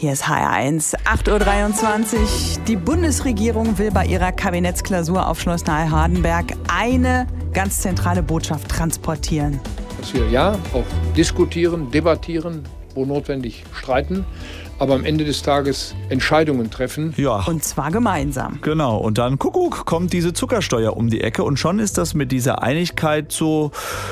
Hier ist HR1, 8.23 Uhr. Die Bundesregierung will bei ihrer Kabinettsklausur auf Schloss Nahe-Hardenberg eine ganz zentrale Botschaft transportieren. Dass wir ja auch diskutieren, debattieren, wo notwendig streiten, aber am Ende des Tages Entscheidungen treffen. Ja. Und zwar gemeinsam. Genau, und dann Kuckuck, kommt diese Zuckersteuer um die Ecke und schon ist das mit dieser Einigkeit so,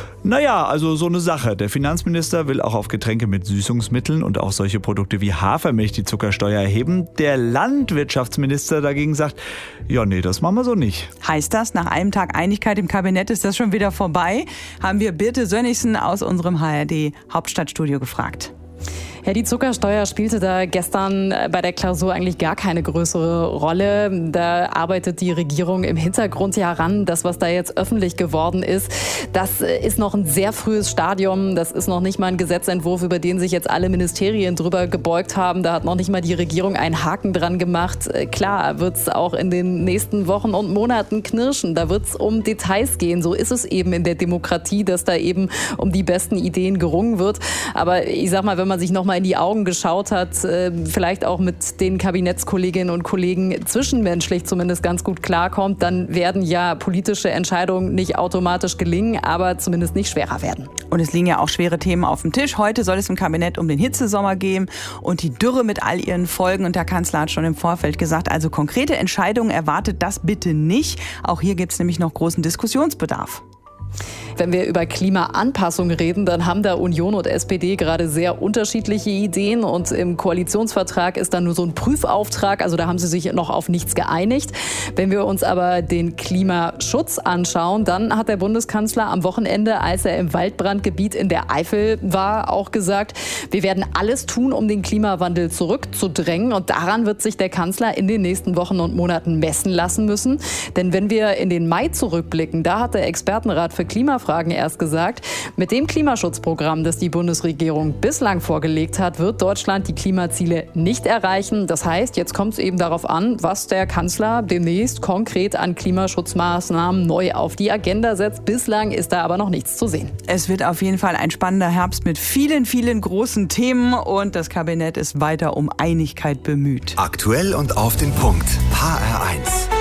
also so eine Sache. Der Finanzminister will auch auf Getränke mit Süßungsmitteln und auch solche Produkte wie Hafermilch die Zuckersteuer erheben. Der Landwirtschaftsminister dagegen sagt, ja nee, das machen wir so nicht. Heißt das, nach einem Tag Einigkeit im Kabinett ist das schon wieder vorbei? Haben wir Birte Sönnigsen aus unserem HRD-Hauptstadtstudio gefragt. Ja, die Zuckersteuer spielte da gestern bei der Klausur eigentlich gar keine größere Rolle. Da arbeitet die Regierung im Hintergrund heran. Das, was da jetzt öffentlich geworden ist, das ist noch ein sehr frühes Stadium. Das ist noch nicht mal ein Gesetzentwurf, über den sich jetzt alle Ministerien drüber gebeugt haben. Da hat noch nicht mal die Regierung einen Haken dran gemacht. Klar, wird es auch in den nächsten Wochen und Monaten knirschen. Da wird es um Details gehen. So ist es eben in der Demokratie, dass da eben um die besten Ideen gerungen wird. Aber ich sag mal, wenn man sich noch mal in die Augen geschaut hat, vielleicht auch mit den Kabinettskolleginnen und Kollegen zwischenmenschlich zumindest ganz gut klarkommt, dann werden ja politische Entscheidungen nicht automatisch gelingen, aber zumindest nicht schwerer werden. Und es liegen ja auch schwere Themen auf dem Tisch. Heute soll es im Kabinett um den Hitzesommer gehen und die Dürre mit all ihren Folgen. Und der Kanzler hat schon im Vorfeld gesagt, also konkrete Entscheidungen erwartet das bitte nicht. Auch hier gibt es nämlich noch großen Diskussionsbedarf. Wenn wir über Klimaanpassung reden, dann haben da Union und SPD gerade sehr unterschiedliche Ideen und im Koalitionsvertrag ist dann nur so ein Prüfauftrag, also da haben sie sich noch auf nichts geeinigt. Wenn wir uns aber den Klimaschutz anschauen, dann hat der Bundeskanzler am Wochenende, als er im Waldbrandgebiet in der Eifel war, auch gesagt, wir werden alles tun, um den Klimawandel zurückzudrängen und daran wird sich der Kanzler in den nächsten Wochen und Monaten messen lassen müssen. Denn wenn wir in den Mai zurückblicken, da hat der Expertenrat für Klimafragen erst gesagt, mit dem Klimaschutzprogramm, das die Bundesregierung bislang vorgelegt hat, wird Deutschland die Klimaziele nicht erreichen. Das heißt, jetzt kommt es eben darauf an, was der Kanzler demnächst konkret an Klimaschutzmaßnahmen neu auf die Agenda setzt. Bislang ist da aber noch nichts zu sehen. Es wird auf jeden Fall ein spannender Herbst mit vielen, vielen großen Themen und das Kabinett ist weiter um Einigkeit bemüht. Aktuell und auf den Punkt. HR1.